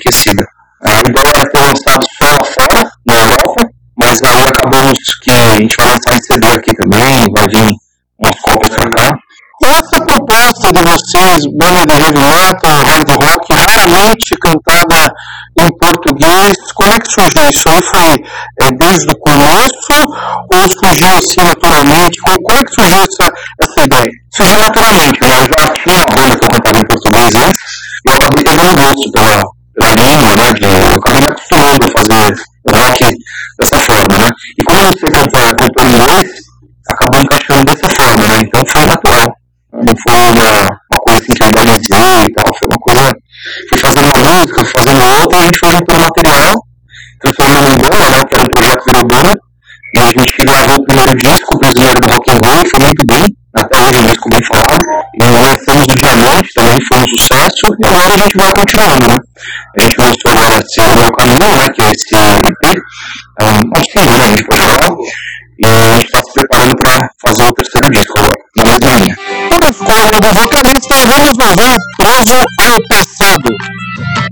enriquecida. A ideia era ter lançado só fora, na Europa, mas aí acabamos que a gente vai lançar em CD aqui também, vai vir umas cópias pra cá. Essa proposta de vocês, banda de heavy metal, hard rock, raramente cantada em português, como é que surgiu isso? Aí foi desde o começo ou surgiu assim naturalmente? Como é que surgiu essa ideia? Surgiu naturalmente, né? Eu já tinha uma banda que eu cantava em português antes, e eu acabei pegando um gosto pela língua, né? Eu acabei me acostumando a fazer rock dessa forma, né? E como você cantou em inglês, acabou encaixando dessa forma, né? Então foi natural. Não foi uma coisa assim que eu analisei e tal, foi uma coisa. Fui fazendo uma música, fui fazendo outra, e a gente foi montando material, transformando em banda, né? Que era um projeto Virou Banda, e a gente gravou o primeiro disco, o Prisioneiro do Rock and Roll, foi muito bem, até hoje é um disco bem falado, e lançamos o Diamante, também foi um sucesso, e agora a gente vai continuando, né? A gente lançou agora Seguir o Meu Caminho, né? Que é esse EP, um single, né? A gente pode falar, e a gente está se preparando para fazer o terceiro disco agora, na mesma linha. Para a escola do vocalista, vamos ouvir Preso ao Passado.